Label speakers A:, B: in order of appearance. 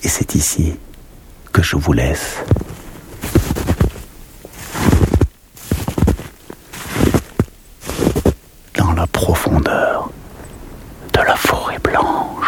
A: Et c'est ici que je vous laisse. Dans la profondeur de la forêt blanche.